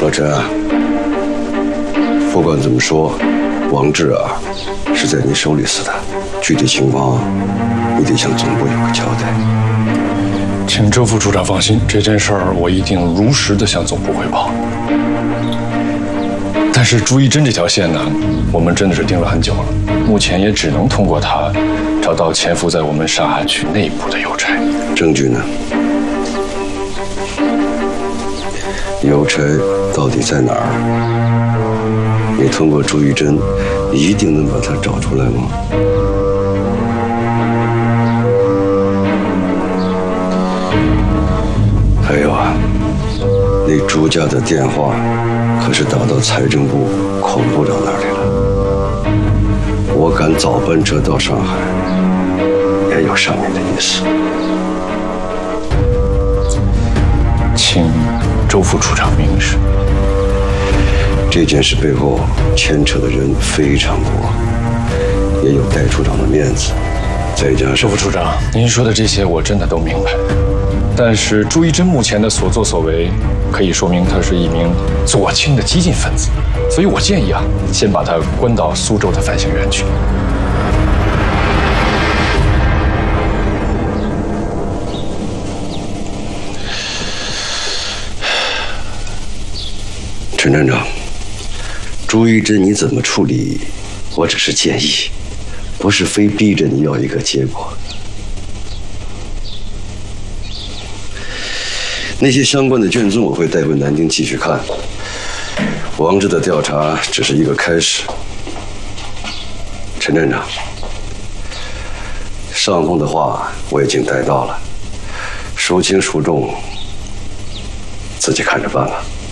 老陈啊，不管怎么说，王志啊是在你手里死的，具体情况你得向总部有个交代。 请周副处长放心，这件事儿我一定如实的向总部汇报。但是朱一真这条线呢，我们真的是盯了很久了，目前也只能通过他找到潜伏在我们上海区内部的邮差。 证据呢？邮差到底在哪儿？你通过朱一真，一定能把他找出来吗？还有啊，那朱家的电话可是打到财政部孔部长那里了。我赶早班车到上海，也有上面的意思。 请周副处长明示。 这件事背后牵扯的人非常多，也有戴处长的面子，再加上周副处长，您说的这些我真的都明白。但是朱一真目前的所作所为，可以说明他是一名左倾的激进分子，所以我建议啊，先把他关到苏州的反省园去。 陈站长，朱一真你怎么处理，我只是建议，不是非逼着你要一个结果。那些相关的卷宗我会带回南京继续看。王志的调查只是一个开始。陈站长，上峰的话我已经带到了，孰轻孰重，自己看着办吧。